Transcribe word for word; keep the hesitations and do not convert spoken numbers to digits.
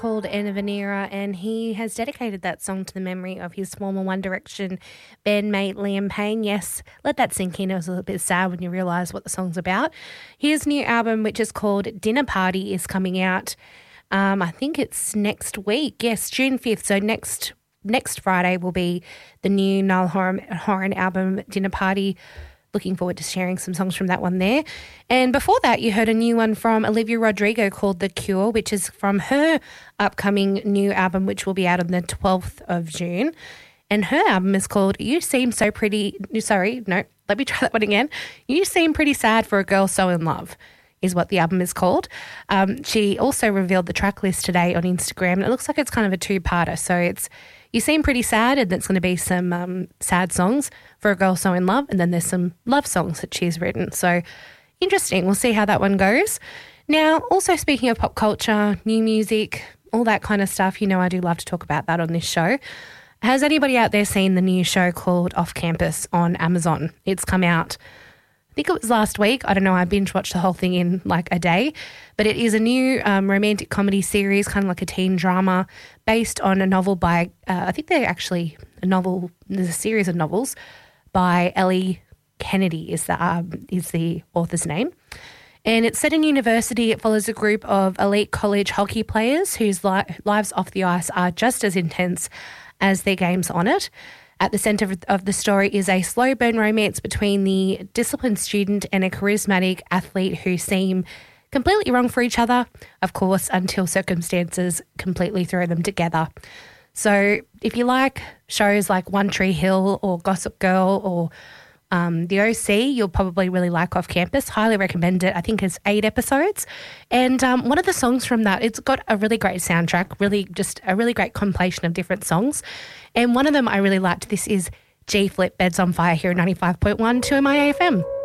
called End of an Era, and he has dedicated that song to the memory of his former One Direction bandmate Liam Payne. Yes, let that sink in. It was a little bit sad when you realise what the song's about. His new album, which is called Dinner Party, is coming out, um, I think it's next week. Yes, June fifth. So next next Friday will be the new Niall Horan, Horan album, Dinner Party. Looking forward to sharing some songs from that one there. And before that, you heard a new one from Olivia Rodrigo called The Cure, which is from her upcoming new album, which will be out on the twelfth of June. And her album is called You Seem So Pretty... Sorry, no, let me try that one again. You Seem Pretty Sad for a Girl So In Love is what the album is called. Um, she also revealed the track list today on Instagram, and it looks like it's kind of a two-parter. So it's You Seem Pretty Sad, and there's going to be some um, sad songs for a girl so in love, and then there's some love songs that she's written. So interesting. We'll see how that one goes. Now, also speaking of pop culture, new music, all that kind of stuff, you know I do love to talk about that on this show. Has anybody out there seen the new show called Off Campus on Amazon? It's come out, I think it was last week. I don't know. I binge watched the whole thing in like a day. But it is a new um, romantic comedy series, kind of like a teen drama, based on a novel by, uh, I think they're actually a novel, there's a series of novels by Ellie Kennedy is the, um, is the author's name. And it's set in university. It follows a group of elite college hockey players whose li- lives off the ice are just as intense as their games on it. At the centre of the story is a slow burn romance between the disciplined student and a charismatic athlete who seem completely wrong for each other, of course, until circumstances completely throw them together. So if you like shows like One Tree Hill or Gossip Girl or um, The O C, you'll probably really like Off Campus. Highly recommend it. I think it's eight episodes. And um, one of the songs from that, it's got a really great soundtrack, really just a really great compilation of different songs. And one of them I really liked. This is G Flip, Beds on Fire here at ninety-five point one two M I A F M.